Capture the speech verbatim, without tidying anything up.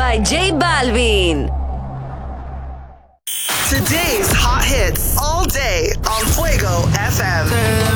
by J Balvin. Today's hot hits all day on Fuego F M.